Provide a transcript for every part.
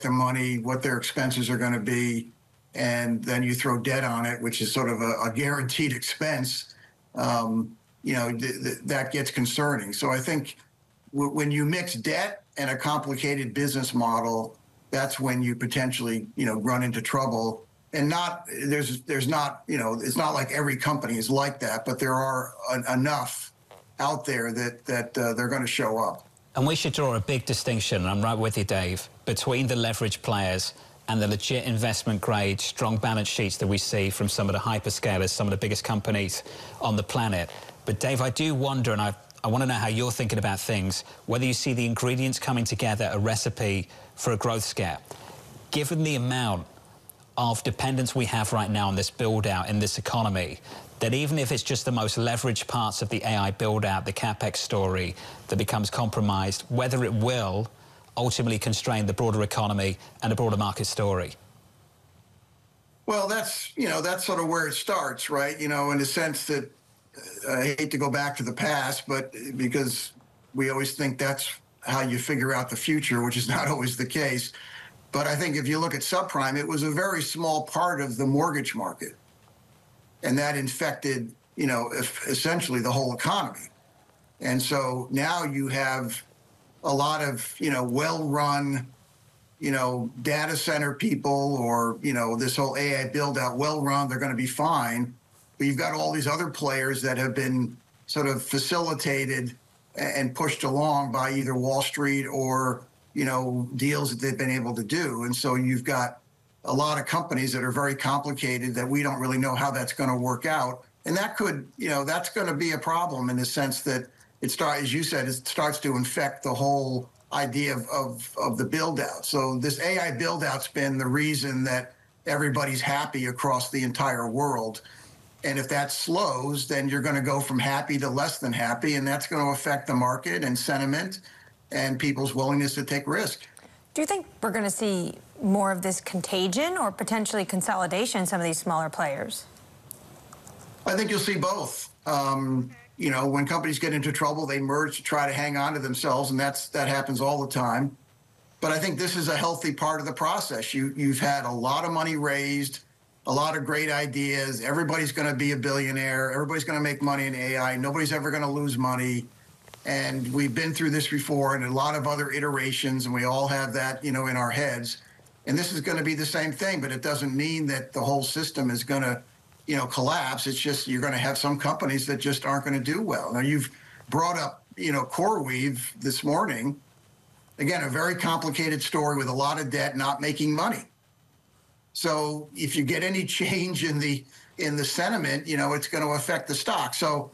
their money, what their expenses are going to be, and then you throw debt on it, which is sort of a guaranteed expense, that gets concerning. So I think when you mix debt and a complicated business model, that's when you potentially, run into trouble. And there's not, it's not like every company is like that, but there are enough out there that they're going to show up. And we should draw a big distinction, and I'm right with you, Dave, between the leverage players and the legit investment grade, strong balance sheets that we see from some of the hyperscalers, some of the biggest companies on the planet. But Dave, I do wonder, and I want to know how you're thinking about things, whether you see the ingredients coming together, a recipe for a growth scare. Given the amount of dependence we have right now on this build-out in this economy, that even if it's just the most leveraged parts of the AI build-out, the CapEx story, that becomes compromised, whether it will ultimately constrain the broader economy and the broader market story? Well, that's sort of where it starts, right? In the sense that I hate to go back to the past, but because we always think that's how you figure out the future, which is not always the case. But I think if you look at subprime, it was a very small part of the mortgage market. And that infected, essentially the whole economy. And so now you have a lot of, well-run, data center people or, this whole AI build-out, well-run, they're going to be fine. But you've got all these other players that have been sort of facilitated and pushed along by either Wall Street or, deals that they've been able to do. And so you've got a lot of companies that are very complicated that we don't really know how that's going to work out. And that could, that's going to be a problem in the sense that as you said, it starts to infect the whole idea of the build out. So this AI build out's been the reason that everybody's happy across the entire world. And if that slows, then you're going to go from happy to less than happy. And that's going to affect the market and sentiment and people's willingness to take risk. Do you think we're going to see more of this contagion or potentially consolidation in some of these smaller players? I think you'll see both. When companies get into trouble, they merge to try to hang on to themselves, and that happens all the time. But I think this is a healthy part of the process. You've had a lot of money raised, a lot of great ideas. Everybody's going to be a billionaire. Everybody's going to make money in AI. Nobody's ever going to lose money. And we've been through this before and a lot of other iterations, and we all have that, in our heads. And this is going to be the same thing, but it doesn't mean that the whole system is going to, collapse. It's just you're going to have some companies that just aren't going to do well. Now, you've brought up, CoreWeave this morning. Again, a very complicated story with a lot of debt, not making money. So if you get any change in the sentiment, it's going to affect the stock. So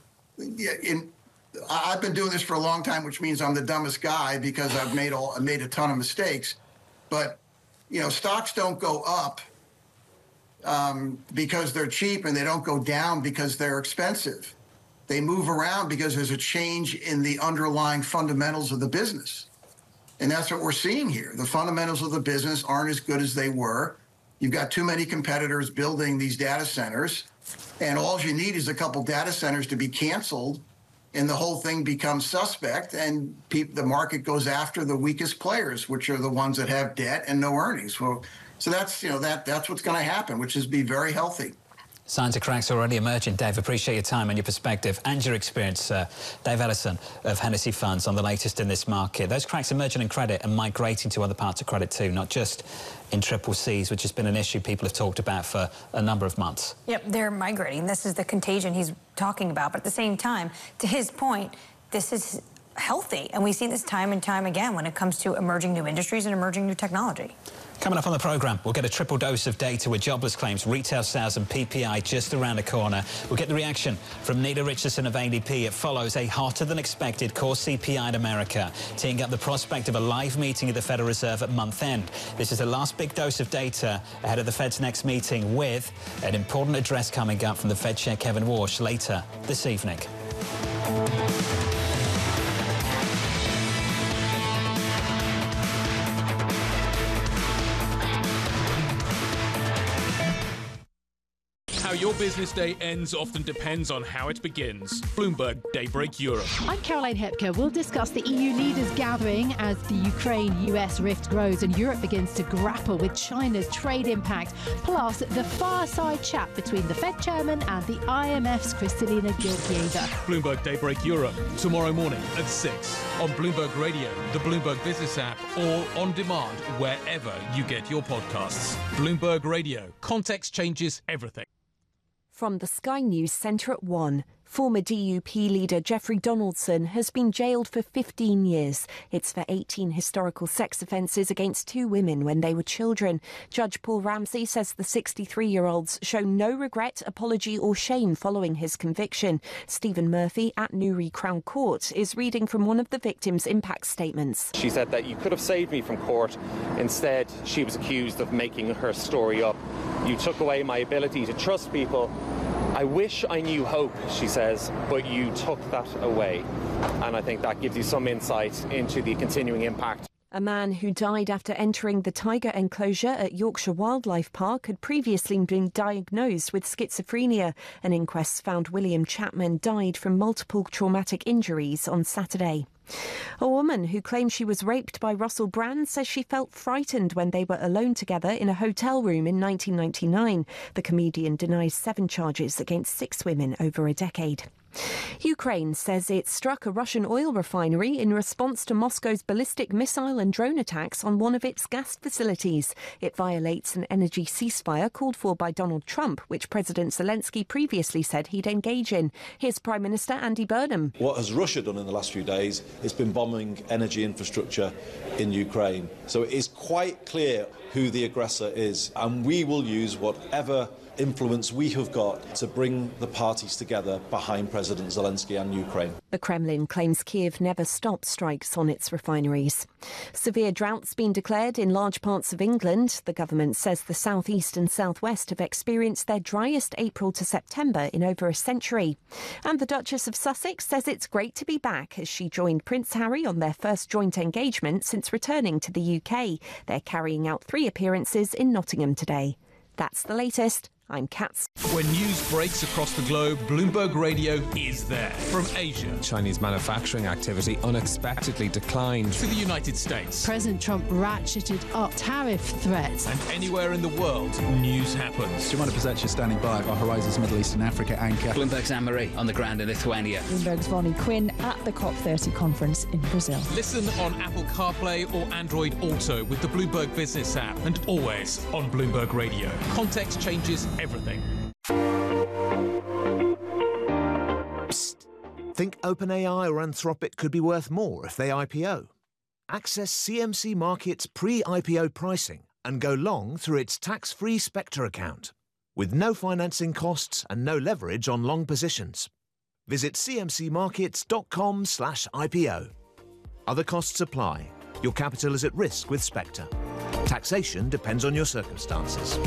I've been doing this for a long time, which means I'm the dumbest guy because I've made a ton of mistakes. But, stocks don't go up because they're cheap, and they don't go down because they're expensive. They move around because there's a change in the underlying fundamentals of the business. And that's what we're seeing here. The fundamentals of the business aren't as good as they were. You've got too many competitors building these data centers, and all you need is a couple data centers to be canceled, and the whole thing becomes suspect, and the market goes after the weakest players, which are the ones that have debt and no earnings. Well, so that's that's what's going to happen, which is be very healthy. Signs of cracks already emerging. Dave, appreciate your time and your perspective and your experience. Dave Ellison of Hennessy Funds on the latest in this market. Those cracks emerging in credit and migrating to other parts of credit too, not just in triple Cs, which has been an issue people have talked about for a number of months. Yep, they're migrating. This is the contagion he's talking about. But at the same time, to his point, this is healthy. And we see this time and time again when it comes to emerging new industries and emerging new technology. Coming up on the programme, we'll get a triple dose of data with jobless claims, retail sales and PPI just around the corner. We'll get the reaction from Nita Richardson of ADP. It follows a hotter-than-expected core CPI in America, teeing up the prospect of a live meeting of the Federal Reserve at month-end. This is the last big dose of data ahead of the Fed's next meeting, with an important address coming up from the Fed Chair Kevin Warsh later this evening. How your business day ends often depends on how it begins. Bloomberg Daybreak Europe. I'm Caroline Hepker. We'll discuss the EU leaders gathering as the Ukraine-US rift grows and Europe begins to grapple with China's trade impact, plus the fireside chat between the Fed chairman and the IMF's Kristalina Georgieva. Bloomberg Daybreak Europe, tomorrow morning at 6 on Bloomberg Radio, the Bloomberg Business app, or on demand wherever you get your podcasts. Bloomberg Radio. Context changes everything. From the Sky News Centre at 1, former DUP leader Jeffrey Donaldson has been jailed for 15 years. It's for 18 historical sex offences against 2 women when they were children. Judge Paul Ramsey says the 63-year-olds show no regret, apology or shame following his conviction. Stephen Murphy at Newry Crown Court is reading from one of the victims' impact statements. She said that you could have saved me from court. Instead, she was accused of making her story up. You took away my ability to trust people. I wish I knew hope, she says, but you took that away. And I think that gives you some insight into the continuing impact. A man who died after entering the tiger enclosure at Yorkshire Wildlife Park had previously been diagnosed with schizophrenia. An inquest found William Chapman died from multiple traumatic injuries on Saturday. A woman who claims she was raped by Russell Brand says she felt frightened when they were alone together in a hotel room in 1999. The comedian denies 7 charges against 6 women over a decade. Ukraine says it struck a Russian oil refinery in response to Moscow's ballistic missile and drone attacks on one of its gas facilities. It violates an energy ceasefire called for by Donald Trump, which President Zelensky previously said he'd engage in. Here's Prime Minister Andy Burnham. What has Russia done in the last few days is been bombing energy infrastructure in Ukraine. So it is quite clear who the aggressor is, and we will use whatever influence we have got to bring the parties together behind President Zelensky and Ukraine. The Kremlin claims Kiev never stopped strikes on its refineries. Severe drought's been declared in large parts of England. The government says the southeast and southwest have experienced their driest April to September in over a century. And the Duchess of Sussex says it's great to be back as she joined Prince Harry on their first joint engagement since returning to the UK. They're carrying out 3 appearances in Nottingham today. That's the latest. I'm Katz. When news breaks across the globe, Bloomberg Radio is there. From Asia Chinese manufacturing activity unexpectedly declined to the United States. President Trump ratcheted up tariff threats. And anywhere in the world, news happens. Do you want to present you standing by our Horizons Middle East and Africa anchor? Bloomberg's Anne-Marie on the ground in Lithuania. Bloomberg's Vonnie Quinn at the COP30 conference in Brazil. Listen on Apple CarPlay or Android Auto with the Bloomberg Business app, and always on Bloomberg Radio. Context changes everything. Psst. Think OpenAI or Anthropic could be worth more if they IPO? Access CMC Markets pre-IPO pricing and go long through its tax-free Spectre account, with no financing costs and no leverage on long positions. Visit cmcmarkets.com/IPO. Other costs apply. Your capital is at risk with Spectre. Taxation depends on your circumstances.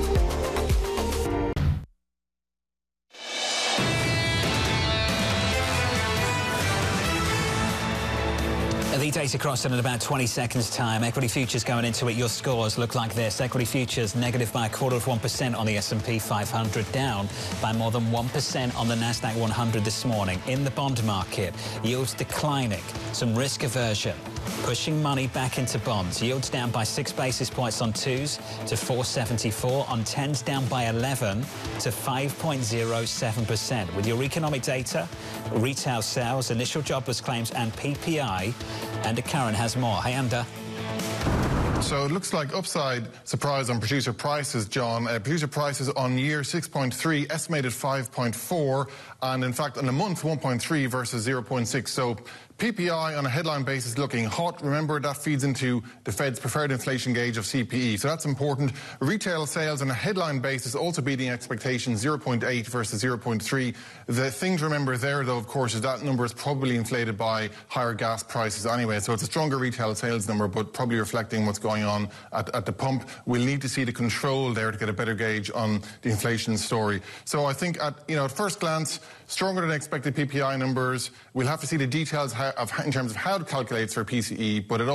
The data crossing in about 20 seconds' time. Equity futures going into it. Your scores look like this. Equity futures negative by 0.25% on the S&P 500, down by more than 1% on the Nasdaq 100 this morning. In the bond market, yields declining. Some risk aversion, pushing money back into bonds. Yields down by 6 basis points on 2s to 4.74. On 10s down by 11 to 5.07%. With your economic data, retail sales, initial jobless claims and PPI. Anda Karen has more. Hey, Anda. So it looks like upside surprise on producer prices, John. Producer prices on year 6.3, estimated 5.4, and in fact on a month 1.3 versus 0.6. So PPI on a headline basis looking hot. Remember, that feeds into the Fed's preferred inflation gauge of CPE. So that's important. Retail sales on a headline basis also beating expectations, 0.8 versus 0.3. The thing to remember there, though, of course, is that number is probably inflated by higher gas prices anyway. So it's a stronger retail sales number, but probably reflecting what's going on at the pump. We'll need to see the control there to get a better gauge on the inflation story. So I think at first glance, stronger than expected PPI numbers. We'll have to see the details in terms of how it calculates for PCE, but it